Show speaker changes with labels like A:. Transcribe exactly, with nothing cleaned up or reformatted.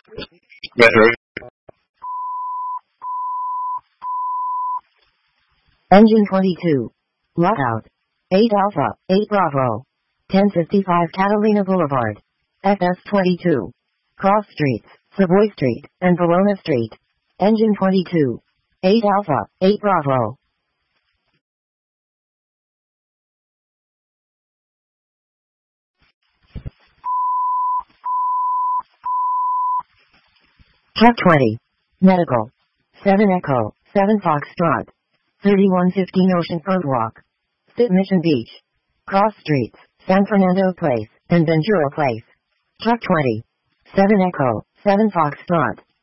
A: Better.
B: Engine twenty-two. Lockout. eight Alpha, eight Bravo. ten fifty-five Catalina Boulevard. F S twenty-two. Cross Streets, Savoy Street, and Verona Street. Engine twenty-two. eight Alpha, eight Bravo. Truck twenty. Medical. seven Echo, seven Foxtrot. thirty-one fifteen Oceanfront Walk. Sit Mission Beach. Cross Streets, San Fernando Place, and Ventura Place. Truck twenty. seven Echo, seven Foxtrot.